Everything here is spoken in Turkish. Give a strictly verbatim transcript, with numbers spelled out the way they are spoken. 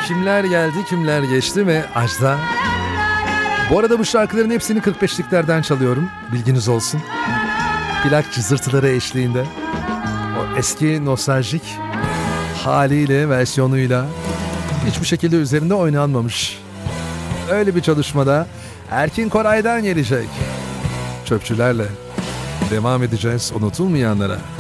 Kimler geldi, kimler geçti ve Ajda. Bu arada bu şarkıların hepsini kırk beşliklerden çalıyorum. Bilginiz olsun. Plak cızırtıları eşliğinde. O eski nostaljik haliyle, versiyonuyla hiçbir şekilde üzerinde oynanmamış. Öyle bir çalışmada Erkin Koray'dan gelecek. Çöpçülerle devam edeceğiz unutulmayanlara.